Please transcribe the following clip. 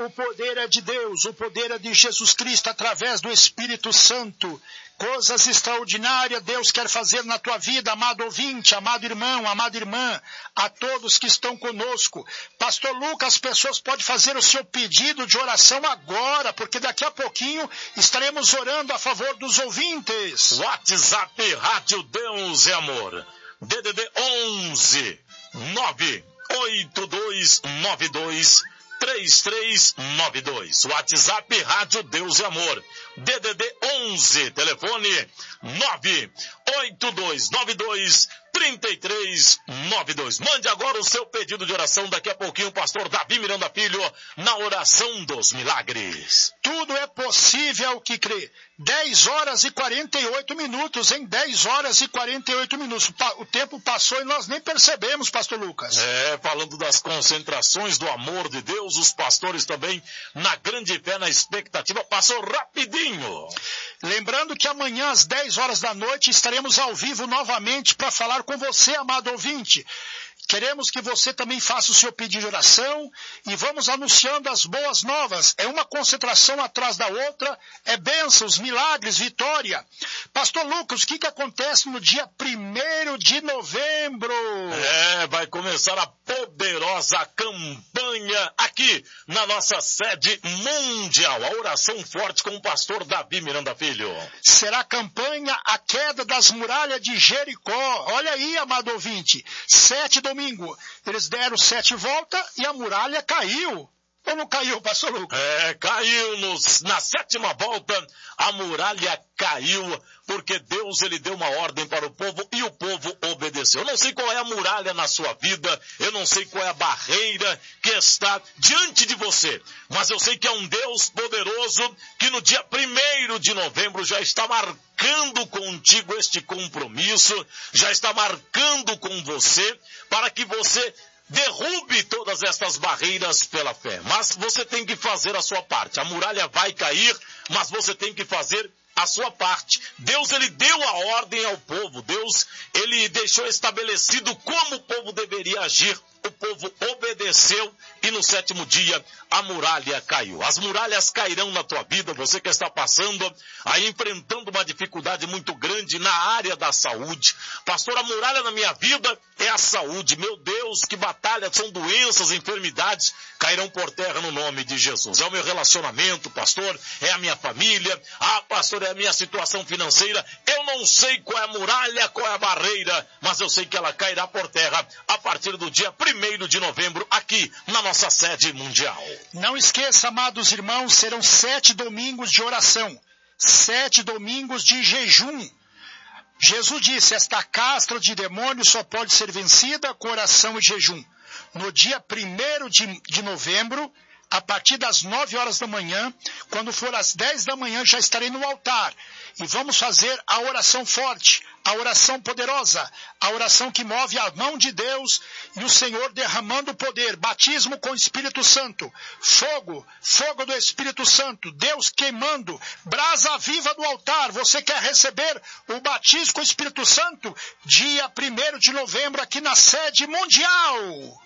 O poder é de Deus, o poder é de Jesus Cristo através do Espírito Santo. Coisas extraordinárias Deus quer fazer na tua vida, amado ouvinte, amado irmão, amada irmã, a todos que estão conosco. Pastor Lucas, as pessoas podem fazer o seu pedido de oração agora, porque daqui a pouquinho estaremos orando a favor dos ouvintes. WhatsApp Rádio Deus é Amor, DDD 11 98292 3392. WhatsApp Rádio Deus e Amor, DDD 11, telefone 98292 3392. Mande agora o seu pedido de oração. Daqui a pouquinho o pastor Davi Miranda Filho na oração dos milagres. Tudo é possível ao que crê. 10 horas e 48 minutos, em 10 horas e 48 minutos. O tempo passou e nós nem percebemos, pastor Lucas. Falando das concentrações do amor de Deus, os pastores também na grande fé, na expectativa, passou rapidinho. Lembrando que amanhã às 10 horas da noite estaremos ao vivo novamente para falar com você, amado ouvinte. Queremos que você também faça o seu pedido de oração e vamos anunciando as boas novas. É uma concentração atrás da outra, é bênçãos, milagres, vitória. Pastor Lucas, o que acontece no dia 1º de novembro? Vai começar a poderosa campanha aqui na nossa sede mundial. A oração forte com o pastor Davi Miranda Filho. Será a campanha A Queda das Muralhas de Jericó. Olha aí, amado ouvinte, 7 domingo, eles deram 7 voltas e a muralha caiu. Ou não caiu, pastor Lucas? Caiu na 7ª volta, a muralha caiu, porque Deus ele deu uma ordem para o povo e o povo obedeceu. Eu não sei qual é a muralha na sua vida, eu não sei qual é a barreira que está diante de você, mas eu sei que é um Deus poderoso que no dia 1º de novembro já está marcando contigo este compromisso, já está marcando com você, para que você derrube todas estas barreiras pela fé. Mas você tem que fazer a sua parte. A muralha vai cair, mas você tem que fazer a sua parte. Deus, ele deu a ordem ao povo. Deus, ele deixou estabelecido como o povo deveria agir. O povo obedeceu e no 7º dia a muralha caiu. As muralhas cairão na tua vida, você que está passando, aí enfrentando uma dificuldade muito grande na área da saúde. Pastor, a muralha na minha vida é a saúde. Meu Deus, que batalha, são doenças, enfermidades, cairão por terra no nome de Jesus. É o meu relacionamento, pastor, é a minha família, pastor, é a minha situação financeira. Eu não sei qual é a muralha, qual é a barreira, mas eu sei que ela cairá por terra a partir do dia 1º de novembro, aqui na nossa sede mundial. Não esqueça, amados irmãos, serão 7 domingos de oração, 7 domingos de jejum. Jesus disse, esta castra de demônios só pode ser vencida com oração e jejum. No dia 1º de novembro, a partir das 9 horas da manhã, quando for às 10 da manhã, já estarei no altar. E vamos fazer a oração forte, a oração poderosa, a oração que move a mão de Deus e o Senhor derramando poder, batismo com o Espírito Santo, fogo do Espírito Santo, Deus queimando, brasa viva do altar. Você quer receber o batismo com o Espírito Santo? Dia 1º de novembro aqui na sede mundial.